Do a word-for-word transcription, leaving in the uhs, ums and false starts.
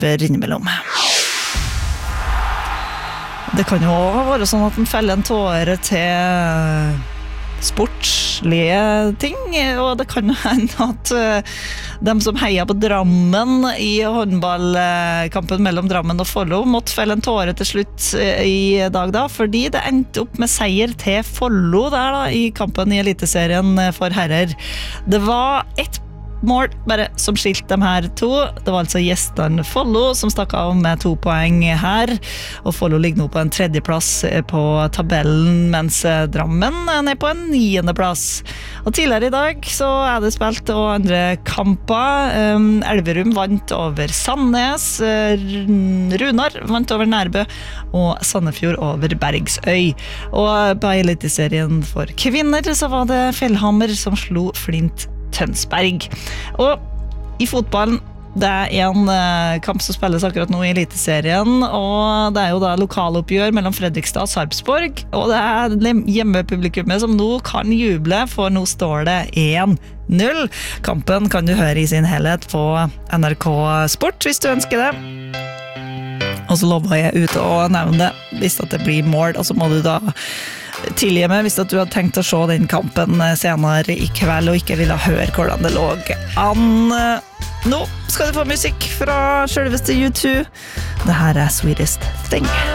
slipper innimellom. Det kan jo også være sånn at den feller en tåre til sportslige ting, og det kan jo hende at uh, dem som heier på Drammen i håndballkampen mellom Drammen og Follo måtte felle en tåre til slutt uh, i dag da, fordi det endte opp med seier til Follo der da, i kampen i Eliteserien for herrer. Det var ett mål bare som skilte dem her to. Det var altså gjestene Follo som stakk av med to poeng her, og Follo ligger nå på en tredjeplass på tabellen, mens Drammen er nede på en niende plass. Og tidligere i dag så er det spilt og andre kamper. Um, Elverum vant over Sandnes, Runar vant over Nærbø, og Sandefjord over Bergsøy. Og på Eliteserien for kvinner så var det Fjellhammer som slo Flint Tønsberg. Og i fotballen, det er en uh, kamp som spilles akkurat nå i Eliteserien, og det er jo da lokaloppgjør mellom Fredrikstad og Sarpsborg, og det er hjemmepublikummet som nå kan juble, for nå står det én null. Kampen kan du høre i sin helhet på N R K Sport, hvis du ønsker det. Og så lover jeg ut å nevne det, hvis at det blir mål, og så må du da tilgi meg hvis at du hadde tenkt å se den kampen senere i kveld og ikke ville høre hvordan det lå an. Nå skal du få musikk fra selveste U to. Det her er Sweetest Thing.